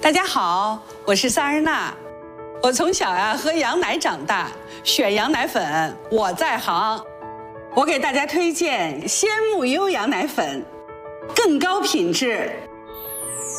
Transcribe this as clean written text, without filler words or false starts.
大家好，我是萨日娜。我从小喝羊奶长大，选羊奶粉我在行。我给大家推荐鲜木优羊奶粉，更高品质、